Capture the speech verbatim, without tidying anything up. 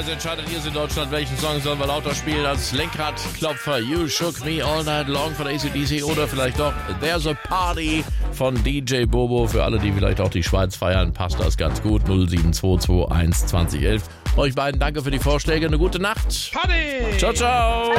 Jetzt entscheidet ihr in Deutschland, welchen Song sollen wir lauter spielen als Lenkradklopfer. You Shook Me All Night Long von A C D C oder vielleicht doch There's a Party von D J Bobo. Für alle, die vielleicht auch die Schweiz feiern, passt das ganz gut. null sieben zwei zwei eins zwanzig elf. Euch beiden danke für die Vorschläge. Eine gute Nacht. Party! Ciao, ciao.